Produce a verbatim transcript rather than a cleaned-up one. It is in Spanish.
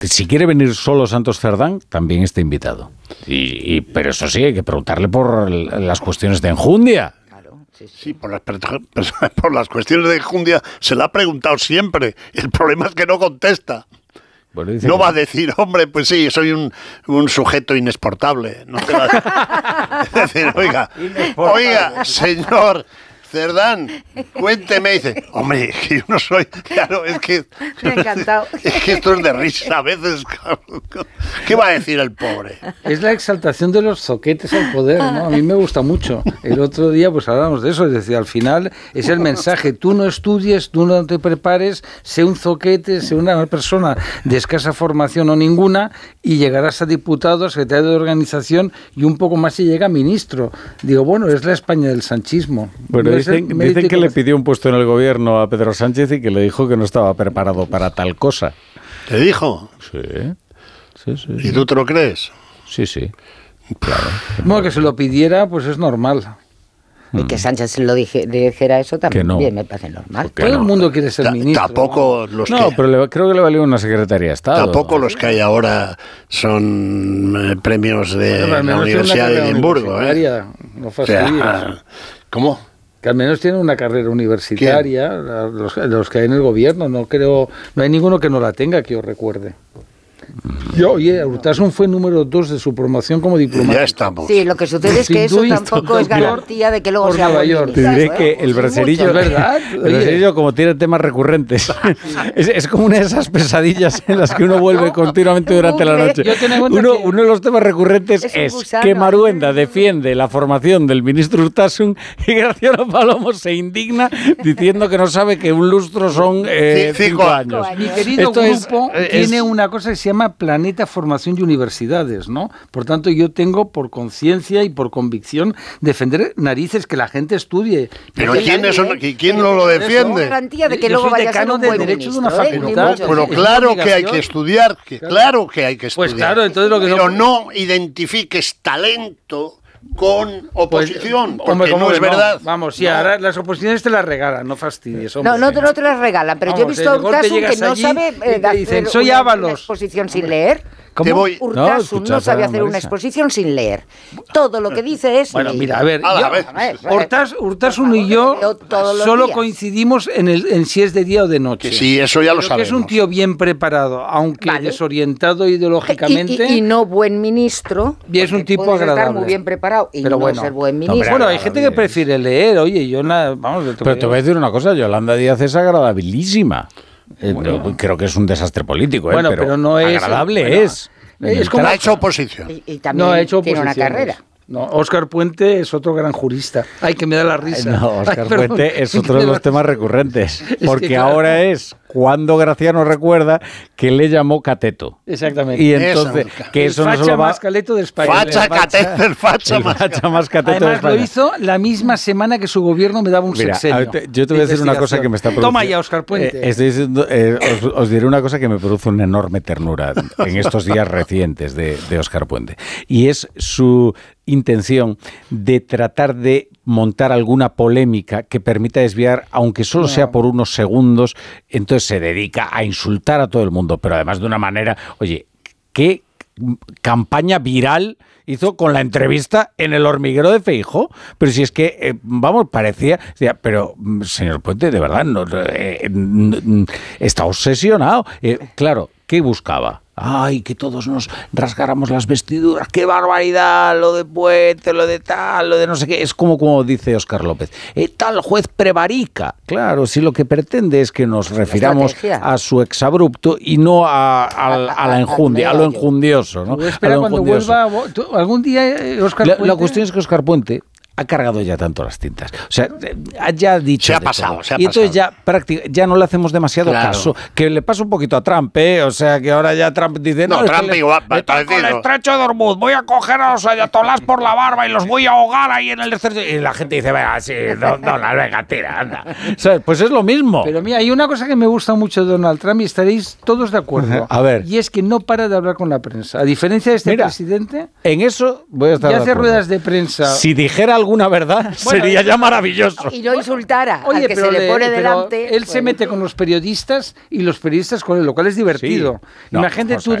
Si quiere venir solo Santos Cerdán, también está invitado. Y, y, pero eso sí, hay que preguntarle por las cuestiones de enjundia. Sí, sí. sí por, las, por las cuestiones de enjundia se le ha preguntado siempre. El problema es que no contesta. Bueno, no que... va a decir, hombre, pues sí, soy un, un sujeto inexportable. No te va a... es decir, oiga, oiga, señor Cerdán, cuénteme. Dice, hombre, que yo no soy... Claro, es que... Me ha encantado. Es que esto es de risa a veces. ¿Qué va a decir el pobre? Es la exaltación de los zoquetes al poder, ¿no? A mí me gusta mucho. El otro día pues hablábamos de eso, es decir, al final es el mensaje, tú no estudies, tú no te prepares, sé un zoquete, sé una persona de escasa formación o ninguna y llegarás a diputado, a secretario de organización y un poco más y llega a ministro. Digo, bueno, es la España del sanchismo. Bueno, Dicen, dicen que le pidió un puesto en el gobierno a Pedro Sánchez y que le dijo que no estaba preparado para tal cosa. ¿Te dijo? Sí. sí, sí ¿Y sí. tú te lo crees? Sí, sí. Claro. Bueno, que se lo pidiera, pues es normal. Y que Sánchez se lo dije, dijera eso también no. bien, me parece normal. Todo no? el mundo quiere ser Ta- ministro. Tampoco ¿no? los No, que... pero le, creo que le valió una secretaría de Estado. Tampoco los que hay ahora son eh, premios de Bueno, la Universidad de Edimburgo. ¿eh? No fastidies. O sea, ¿cómo? Que al menos tienen una carrera universitaria, los, los que hay en el gobierno, no creo, no hay ninguno que no la tenga, que yo recuerde. Yo, oye, Urtasun fue número dos de su promoción como diplomático. Ya estamos. Sí, lo que sucede es que eso tampoco es garantía de que luego sea buen ministro. Te diré ¿eh? que el bracerillo, es verdad. El bracerillo como tiene temas recurrentes, es, es como una de esas pesadillas en las que uno vuelve No, continuamente durante la noche. Yo tengo en Uno, que... uno de los temas recurrentes es, es, gusano, que Maruenda defiende la formación del ministro Urtasun y Graciano Palomo se indigna diciendo que no sabe que un lustro son eh, Sí, cinco, cinco años. años. Mi querido Esto grupo es, tiene es, una cosa que se llama Planeta Formación y Universidades, ¿no? Por tanto, yo tengo por conciencia y por convicción defender narices que la gente estudie. Pero Porque ¿quién, nadie, es, ¿eh? ¿quién no lo Es defiende? garantía de que Yo luego soy vaya a ser decano un de buen Derecho de una ministro, ¿eh? facultad. Ni mucho. Pero Es una claro que hay que obligación. estudiar, que, claro que hay que estudiar. Pues claro, entonces lo que Pero no... no identifiques talento con oposición, Pues, porque hombre, ¿cómo no que es verdad. Vamos, sí, No. ahora las oposiciones te las regalan, no fastidies. Hombre. No, no te, no te las regalan, pero Vamos, yo he visto a de golpe Urtasun que llegas no allí sabe y eh, te dicen, hacer soy una, Ábalos. una exposición sin leer. ¿Cómo? Te voy- No, Urtasun escucha, no sabe Sara hacer una Marisa. exposición sin leer. Todo lo que dice es... Bueno, leer. mira, a ver, A la yo- vez. A ver, Urtas, Urtasun y yo Yo todos los solo días. coincidimos en, el, en si es de día o de noche. Que sí, eso ya lo Creo que sabemos. es un tío bien preparado, aunque Vale. desorientado ideológicamente. Y, y- y no buen ministro. Y es un porque tipo puedes estar agradable. muy bien preparado y Pero no bueno. ser buen No, ministro. hombre, Bueno, hay agradable gente que es. prefiere leer, oye, yo nada, vamos, te Pero te voy a decir una cosa, Yolanda Díaz es agradabilísima. Eh, no, creo que es un desastre político, ¿eh? Bueno, pero, pero no es- agradable bueno, es. es como- Ha hecho oposición. Y, y también no ha hecho tiene una oposiciones. carrera. No, Óscar Puente es otro gran jurista. Ay, que me da la risa. No, Óscar Ay, perdón. Puente es Que otro me de da los la temas risa. recurrentes, Es que, porque claro. ahora es cuando Graciano recuerda que le llamó cateto. Exactamente. Y entonces, Esa. que El eso no se facha lo va... más caleto de España. Facha, El cateto, el facha El más. facha más cateto de Además, lo España. hizo la misma semana que su gobierno me daba un Mira, sexenio. a ver, te- yo te voy a de decir una cosa investigación. que me está produciendo. Toma ya, Óscar Puente. Eh, estoy diciendo, eh, os, os diré una cosa que me produce una enorme ternura en estos días recientes de, de Óscar Puente. Y es su intención de tratar de montar alguna polémica que permita desviar, aunque solo sea por unos segundos, entonces se dedica a insultar a todo el mundo, pero además de una manera, oye, qué campaña viral hizo con la entrevista en El Hormiguero de Feijóo, pero si es que, eh, vamos, parecía, decía, pero señor Puente, de verdad, no, eh, n- está obsesionado. Eh, claro, ¿qué buscaba? Ay, que todos nos rasgáramos las vestiduras, qué barbaridad, lo de Puente, lo de tal, lo de no sé qué. Es como, como dice Óscar López, eh, tal juez prevarica. Claro, si lo que pretende es que nos refiramos estrategia. a su exabrupto y no a, a, a, a la enjundia, a lo enjundioso, ¿no? Tú espera A lo cuando enjundioso. vuelva. tú- algún día, eh, Óscar La, Puente. la cuestión es que Óscar Puente ha cargado ya tanto las tintas. O sea, eh, ya ha dicho Se ha de pasado, todo. se ha y entonces pasado. ya, prácti- ya no le hacemos demasiado Claro. caso. Que le pasa un poquito a Trump, ¿eh? O sea, que ahora ya Trump dice... No, es que Trump le- igual, estoy con el parecido. estrecho de Hormuz, voy a coger a los ayatolás por la barba y los voy a ahogar ahí en el estrecho... Y la gente dice, venga, sí, no, no, la venga, tira, anda. ¿Sabes? Pues es lo mismo. Pero mira, hay una cosa que me gusta mucho de Donald Trump y estaréis todos de acuerdo. A ver. Y es que no para de hablar con la prensa. A diferencia de este Mira, presidente, en eso voy a estar ya de hace acuerdo. ruedas de prensa. Si dijera alguna alguna verdad, bueno, sería ya maravilloso. Y no insultara Oye, al que se le, le pone delante. Él pues, se mete con los periodistas y los periodistas con él, lo cual es divertido. Sí. No, Imagínate tú